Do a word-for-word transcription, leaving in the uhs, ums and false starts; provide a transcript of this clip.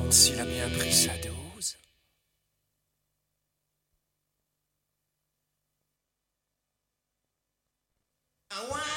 demande s'il a bien pris sa dose. I want